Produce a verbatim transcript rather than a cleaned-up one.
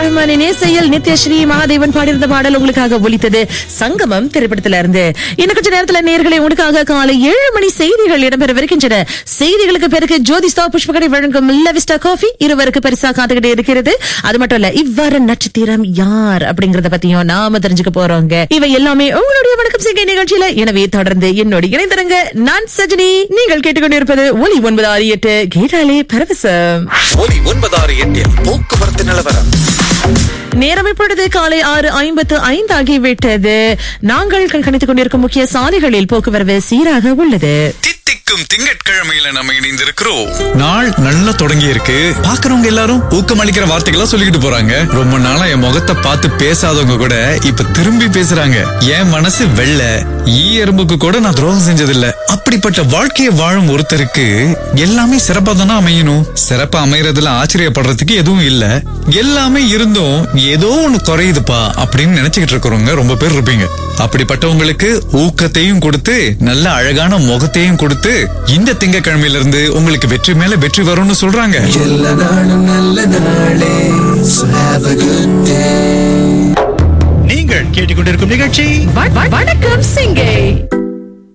ரஹ்மானின் இசையில் நித்யஸ்ரீ மகாதேவன் பாடியிருந்த பாடல் உங்களுக்காக ஒலித்தது. சங்கமம் திரைப்படத்தில இருந்து. இன்னும் கொஞ்ச நேரத்தில் நேயர்களை உங்களுக்காக காலை ஏழு மணி செய்திகள் இடம்பெறவிருக்கின்றன. செய்திகளுக்கு பிறகு ஜோதிஸ்தா புஷ்பகடை வழங்கும் லவிஸ்டா காஃபி இருவருக்கு பரிசா காத்துக்கிட்டே இருக்கிறது. அது மட்டும் இல்ல, இவ்வாறு நட்சத்திரம் யார் அப்படிங்கறத பத்தியும் நாம தெரிஞ்சுக்க போறோங்க. இவை எல்லாமே உங்களுடைய வணக்கம் செய்கை நிகழ்ச்சியில. எனவே தொடர்ந்து என்னோட இணைந்திருங்க. நான் சஜினி. நீங்கள் கேட்டுக்கொண்டிருப்பது ஒலி ஒன்பது ஆறு எட்டு கேட்டாலே பரவசம். ஒலி ஒன்பது ஆறு எட்டில் போக்குவரத்து நிலவரம். நேரம் இப்பொழுது காலை ஆறு ஐம்பத்து ஐந்து ஆகிவிட்டது. நாங்கள் கண்காணித்துக் கொண்டிருக்கும் முக்கிய சாலைகளில் போக்குவரத்து சீராக உள்ளது. தித்திக்கும் திங்கட்கிழமையில நம்ம இணைந்திருக்கிறோம். நாள் நல்லா தொடங்கி இருக்கு. பாக்குறவங்க எல்லாரும் ஊக்கமளிக்கிற வார்த்தைகளா சொல்லிக்கிட்டு போறாங்க. ரொம்ப நாளா என் முகத்தை பார்த்து பேசாதவங்க கூட இப்ப திரும்பி பேசுறாங்க. என் மனசு வெள்ள ஈ எறும்புக்கு கூட நான் துரோகம் செஞ்சதில்ல. அப்படிப்பட்ட வாழ்க்கையை வாழும் ஒருத்தருக்கு எல்லாமே சிறப்பா தானே அமையணும். சிறப்பா அமையறதுல ஆச்சரியப்படுறதுக்கு எதுவும் இல்ல. எல்லாமே இருந்தும் ஏதோ ஒண்ணு குறையுதுப்பா அப்படின்னு நினைச்சுக்கிட்டு இருக்கிறவங்க ரொம்ப பேர் இருப்பீங்க. அப்படிப்பட்டவங்களுக்கு ஊக்கத்தையும் கொடுத்து நல்ல அழகான முகத்தையும் கொடுத்து இந்த திங்கட்கிழமையில இருந்து உங்களுக்கு வெற்றி மேல வெற்றி வரும்னு சொல்றாங்க. நீங்கள் கேட்டுக்கொண்டிருக்கும் நிகழ்ச்சி வணக்கம் சிங்கை.